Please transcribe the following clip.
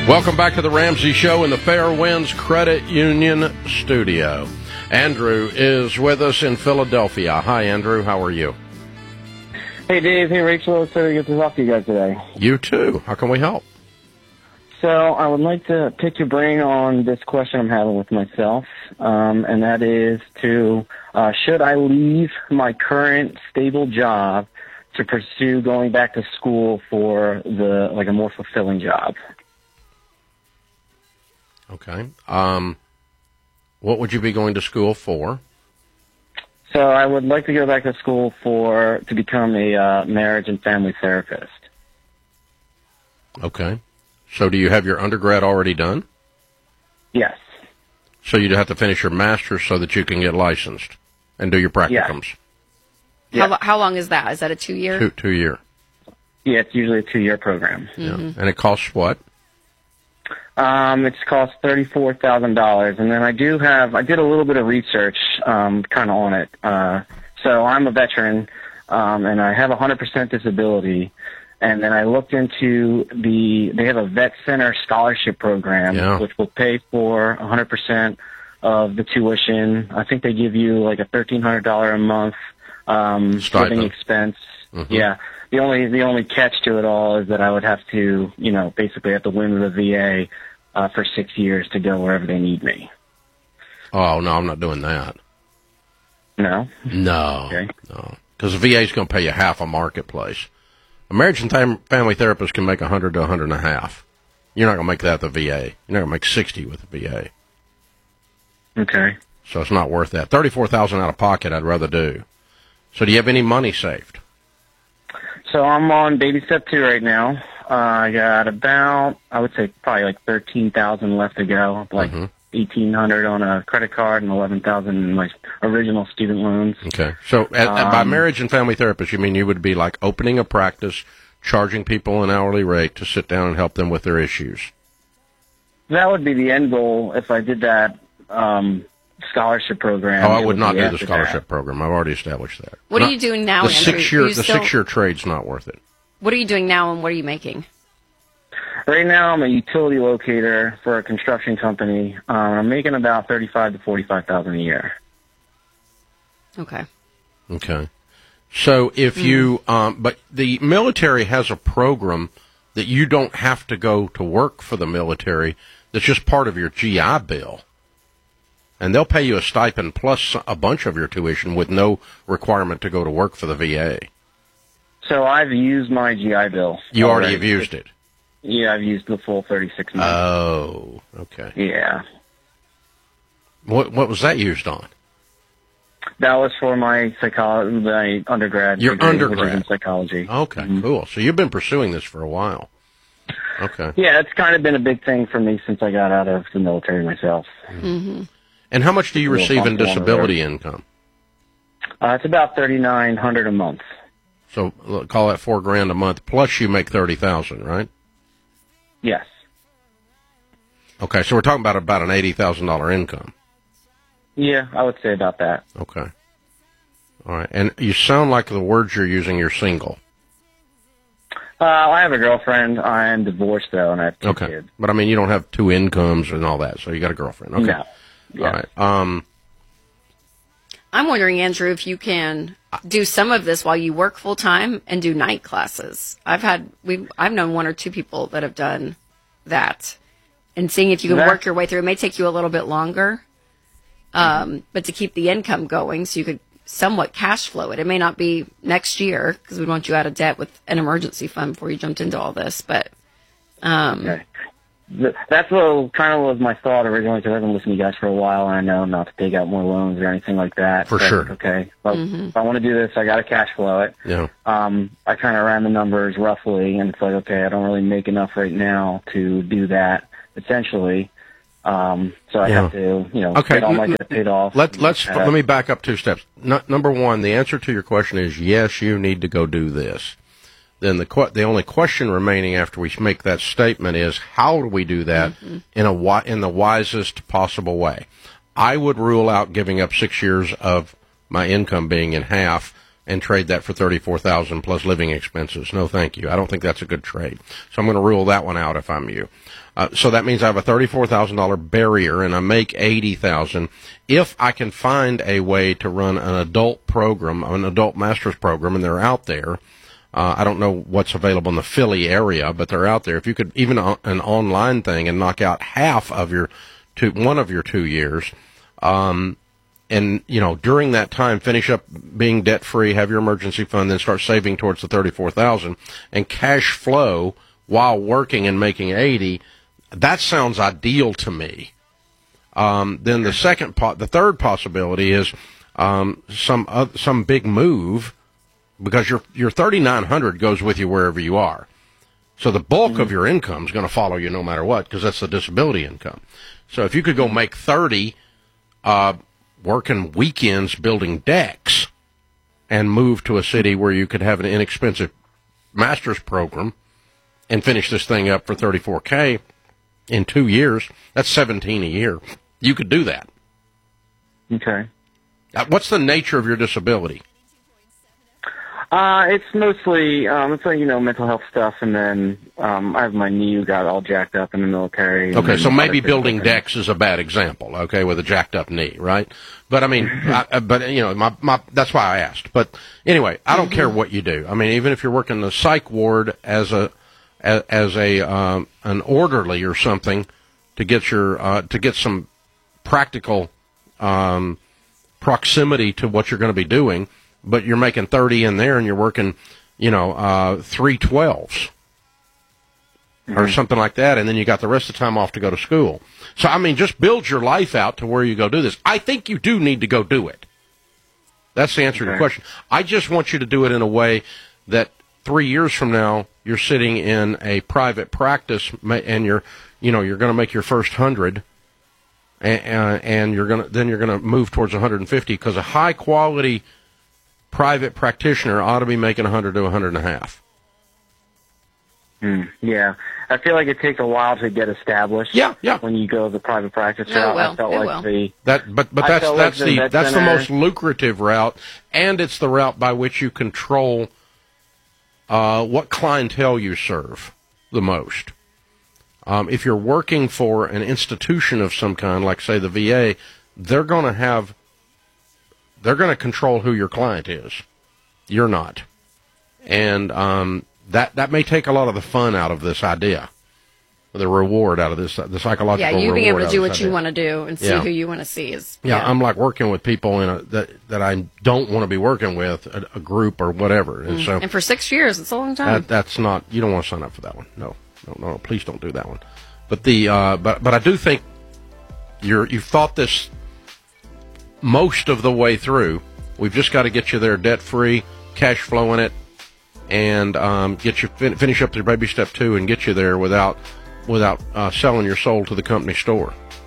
Welcome back to the Ramsey Show in the Fairwinds Credit Union studio. Andrew is with us in Philadelphia. Hi, Andrew. How are you? Hey, Dave. Hey, Rachel. It's good to talk to you guys today. You too. How can we help? So I would like to pick your brain on this question I'm having with myself, and that is should I leave my current stable job to pursue going back to school for a more fulfilling job? Okay. What would you be going to school for? So I would like to go back to school to become a marriage and family therapist. Okay. So do you have your undergrad already done? Yes. So you'd have to finish your master's so that you can get licensed and do your practicums? Yeah. How long is that? Is that a 2-year? 2 year. Yeah, it's usually a 2-year program. Yeah. And it costs what? It's cost $34,000, and then I did a little bit of research, kind of on it. So I'm a veteran, and I have 100% disability, and then I looked into they have a vet center scholarship program, which will pay for 100% of the tuition. I think they give you like a $1,300 a month, living expense. Mm-hmm. Yeah. The only catch to it all is that I would have to, basically have to win the VA for 6 years to go wherever they need me. Oh, no, I'm not doing that. No? No. Okay. No. Because the VA is going to pay you half a marketplace. A marriage and family therapist can make $100 to $150. You're not going to make that at the VA. You're not going to make $60 with the VA. Okay. So it's not worth that. $34,000 out of pocket, I'd rather do. So do you have any money saved? So I'm on baby step 2 right now. I got about, I would say probably like $13,000 left to go, like $1,800 on a credit card and $11,000 in my original student loans. Okay. So by marriage and family therapist, you mean you would be like opening a practice, charging people an hourly rate to sit down and help them with their issues? That would be the end goal if I did that scholarship program. Oh, I would not do the scholarship program. I've already established that. What are you doing now, Andrew? The 6-year trade's not worth it. What are you doing now, and what are you making? Right now, I'm a utility locator for a construction company. I'm making about $35,000 to $45,000 a year. Okay. Okay. So if you, but the military has a program that you don't have to go to work for the military. That's just part of your GI Bill. And they'll pay you a stipend plus a bunch of your tuition with no requirement to go to work for the VA. So I've used my GI Bill. You already have used it? Yeah, I've used the full 36 months. Oh, okay. Yeah. What was that used on? That was for my undergrad. Your degree, undergrad? Which is in psychology. Okay, cool. So you've been pursuing this for a while. Okay. Yeah, it's kind of been a big thing for me since I got out of the military myself. Mm-hmm. And how much do you receive in disability income? It's about $3,900 a month. So call that $4,000 a month. Plus, you make $30,000, right? Yes. Okay, so we're talking about an $80,000 income. Yeah, I would say about that. Okay. All right, and you sound like the words you're using. You're single. I have a girlfriend. I am divorced though, and I have 2 kids. But I mean, you don't have 2 incomes and all that, so you got a girlfriend. Okay. No. Yeah. All right. I'm wondering, Andrew, if you can do some of this while you work full time and do night classes. I've known 1 or 2 people that have done that, and seeing if you can work your way through. It may take you a little bit longer, but to keep the income going, so you could somewhat cash flow it. It may not be next year because we want you out of debt with an emergency fund before you jumped into all this, but okay. That's what kind of was my thought originally, because I've been listening to you guys for a while, and I know not to take out more loans or anything like that. For sure. Okay. But if I want to do this, I got to cash flow it. Yeah. I kind of ran the numbers roughly, and it's like, okay, I don't really make enough right now to do that, essentially. So I have to, get all my debt paid off. Let me back up 2 steps. Number 1, the answer to your question is yes, you need to go do this. Then the only question remaining after we make that statement is, how do we do that in the wisest possible way? I would rule out giving up 6 years of my income being in half and trade that for $34,000 plus living expenses. No, thank you. I don't think that's a good trade. So I'm going to rule that one out if I'm you. So that means I have a $34,000 barrier and I make $80,000. If I can find a way to run an adult program, an adult master's program, and they're out there, I don't know what's available in the Philly area, but they're out there. If you could, even an online thing and knock out half of one of your 2 years, and, you know, during that time, finish up being debt-free, have your emergency fund, then start saving towards the $34,000 and cash flow while working and making 80. That sounds ideal to me. Then the third possibility is, some big move, because your 3,900 goes with you wherever you are. So the bulk of your income is going to follow you no matter what, because that's the disability income. So if you could go make 30, working weekends building decks and move to a city where you could have an inexpensive master's program and finish this thing up for $34K in 2 years, that's $17 a year. You could do that. Okay. What's the nature of your disability? It's mostly, it's like, mental health stuff, and then, I have my knee got all jacked up in the military. Okay, so maybe building decks is a bad example, okay, with a jacked up knee, right? But I mean, that's why I asked. But anyway, I don't care what you do. I mean, even if you're working the psych ward as an orderly or something to get some practical, proximity to what you're going to be doing, but you're making 30 in there and you're working, 3 12s or something like that, and then you got the rest of the time off to go to school. So, I mean, just build your life out to where you go do this. I think you do need to go do it. That's the answer to the question. I just want you to do it in a way that 3 years from now, you're sitting in a private practice and you're going to make your first 100, and you're going to move towards 150, because a high quality private practitioner ought to be making 100 to 150. Yeah, I feel like it takes a while to get established. Yeah. When you go the private practice route, I felt that's the most lucrative route, and it's the route by which you control what clientele you serve the most. If you're working for an institution of some kind, like say the VA, they're going to control who your client is. You're not. And that may take a lot of the fun out of this idea, the reward out of this, the psychological reward. Yeah, you being able to do what idea. you want to do and see who you want to see is. Yeah, I'm like working with people that I don't want to be working with, a group or whatever. And so, and for 6 years, it's a long time. That's not. You don't want to sign up for that one. No, please don't do that one. But but I do think you've thought this most of the way through. We've just got to get you there debt free, cash flowing it, and get you finish up your baby step 2 and get you there without selling your soul to the company store.